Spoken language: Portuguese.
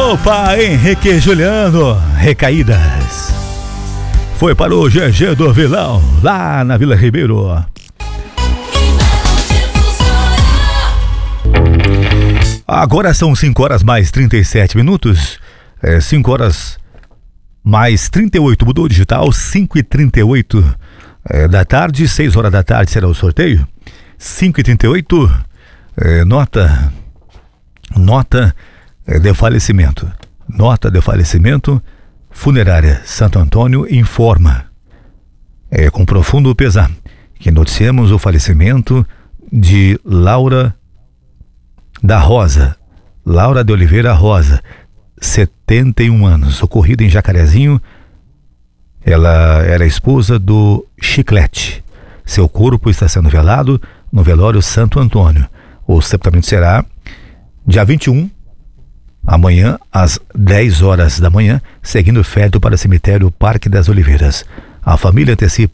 Opa, Henrique Juliano, Recaídas. Foi para o GG do Vilão, lá na Vila Ribeiro. Agora são 5 horas mais 37 minutos. 5 horas mais 38, mudou o digital, 5h38 da tarde, 6 horas da tarde será o sorteio. 5h38, nota de falecimento. Nota de falecimento. Funerária Santo Antônio informa, com profundo pesar, que noticiamos o falecimento de Laura de Oliveira Rosa, 71 anos, ocorrida em Jacarezinho. Ela era esposa do Chiclete. Seu corpo está sendo velado no velório Santo Antônio. O sepultamento será dia 21, amanhã, às 10 horas da manhã, seguindo o féretro para o cemitério Parque das Oliveiras. A família antecipa